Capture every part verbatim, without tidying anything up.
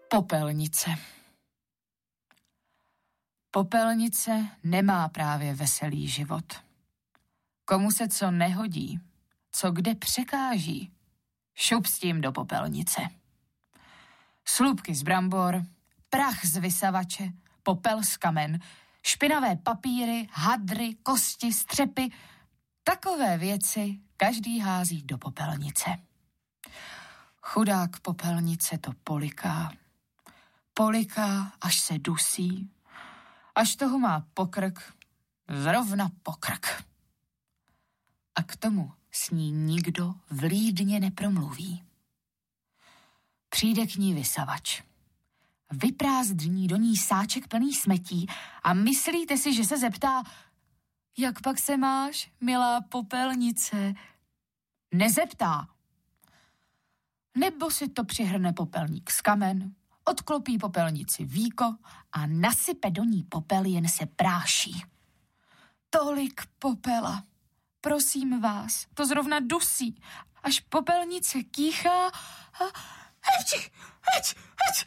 Popelnice. Popelnice nemá právě veselý život. Komu se co nehodí, co kde překáží, šup s tím do popelnice. Slupky z brambor, prach z vysavače, popel z kamen, špinavé papíry, hadry, kosti, střepy, takové věci každý hází do popelnice. Chudák popelnice to poliká. Poliká, až se dusí, až toho má pokrk, zrovna pokrk. A k tomu s ní nikdo vlídně nepromluví. Přijde k ní vysavač. Vyprázdní do ní sáček plný smetí a myslíte si, že se zeptá, jak pak se máš, milá popelnice? Nezeptá. Nebo si to přihrne popelník z kamen, odklopí popelnici víko a nasype do ní popel, jen se práší. Tolik popela. Prosím vás, to zrovna dusí, až popelnice kýchá a... Heč, heč, heč.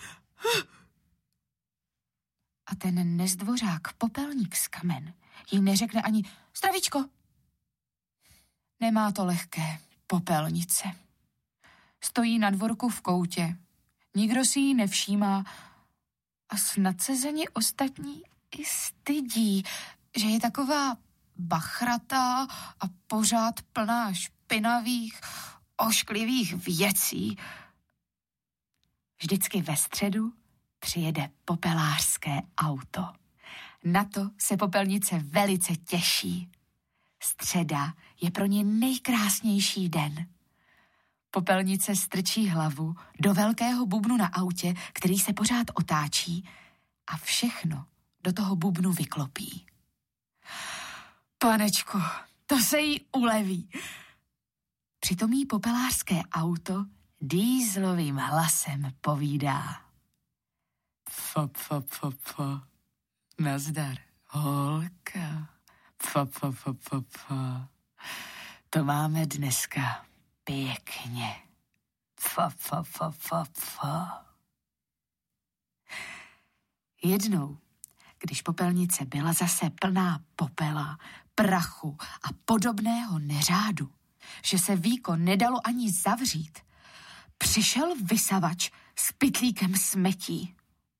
A ten nezdvořák popelník z kamen jí neřekne ani zdravíčko. Nemá to lehké, popelnice. Stojí na dvorku v koutě. Nikdo si jí nevšímá a snad se za ní ostatní i stydí, že je taková bachratá a pořád plná špinavých, ošklivých věcí. Vždycky ve středu přijede popelářské auto. Na to se popelnice velice těší. Středa je pro ně nejkrásnější den. Popelnice strčí hlavu do velkého bubnu na autě, který se pořád otáčí a všechno do toho bubnu vyklopí. Panečku, to se jí uleví. Přitom jí popelářské auto dýzlovým hlasem povídá. Pfa, pfa, pfa, pfa. Nazdar, holka. Pfa, pfa, pfa, pfa, pfa. To máme dneska pěkně. Pfa, pfa, pfa, pfa, pfa. Jednou, když popelnice byla zase plná popela, prachu a podobného neřádu, že se víko nedalo ani zavřít, přišel vysavač s pytlíkem smetí.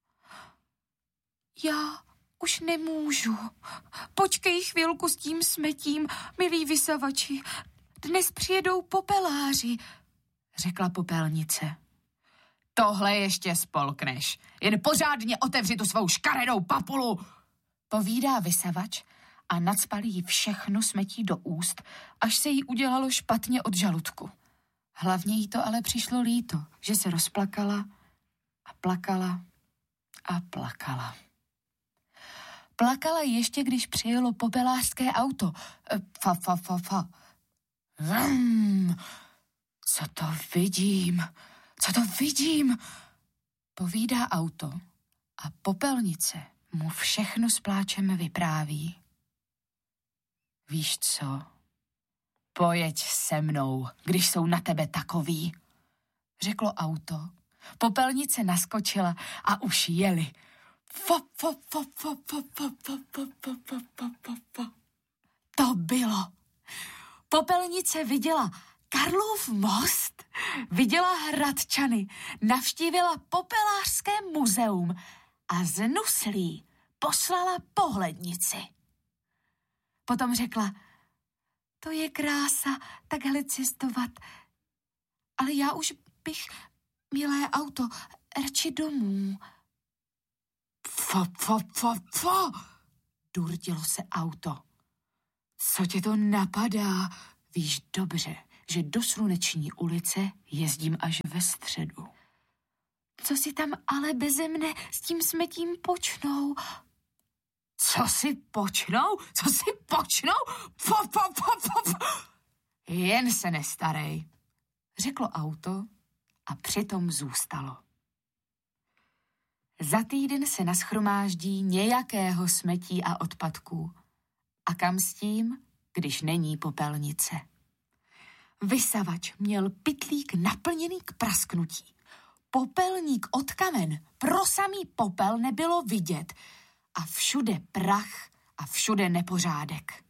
Já už nemůžu. Počkej chvilku s tím smetím, milí vysavači. Dnes přijedou popeláři, řekla popelnice. Tohle ještě spolkneš. Jen pořádně otevři tu svou škaredou papulu, povídá vysavač a nacpal jí všechno smetí do úst, až se jí udělalo špatně od žaludku. Hlavně jí to ale přišlo líto, že se rozplakala a plakala a plakala. Plakala ještě, když přijelo popelářské auto. Fa, fa, fa, fa. Vrum, co to vidím, co to vidím, povídá auto a popelnice mu všechno s pláčem vypráví. Víš co? Pojeď se mnou, když jsou na tebe takový, řeklo auto. Popelnice naskočila a už jeli. Fa, fa, fa, fa, fa, fa, fa, fa, fa, fa, fa, fa, fa. To bylo. Popelnice viděla Karlův most, viděla Hradčany, navštívila popelářské muzeum a z Nuslí poslala pohlednici. Potom řekla, to je krása takhle cestovat, ale já už bych, milé auto, radši domů. Fa, fa, fa, fa, durdilo se auto. Co tě to napadá? Víš dobře, že do Sluneční ulice jezdím až ve středu. Co si tam ale beze mne s tím smetím počnou? Co si počnou? Co si počnou? Pa, pa, pa, pa, pa. Jen se nestarej, řeklo auto a přitom zůstalo. Za týden se nashromáždí nějakého smetí a odpadků. A kam s tím, když není popelnice? Vysavač měl pytlík naplněný k prasknutí. popelník od kamen pro samý popel nebylo vidět a všude prach a všude nepořádek.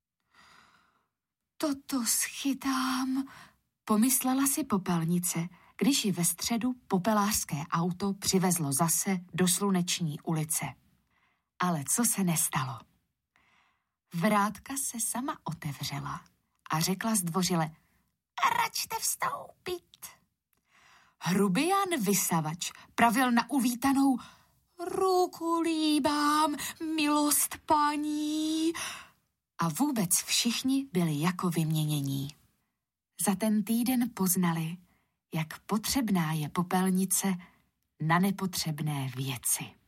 Toto schytám, pomyslela si popelnice, když ji ve středu popelářské auto přivezlo zase do Sluneční ulice. Ale co se nestalo? Vrátka se sama otevřela a řekla zdvořile: račte vstoupit. Hrubián vysavač pravil na uvítanou: ruku líbám, milost paní. A vůbec všichni byli jako vyměnění. Za ten týden poznali, jak potřebná je popelnice na nepotřebné věci.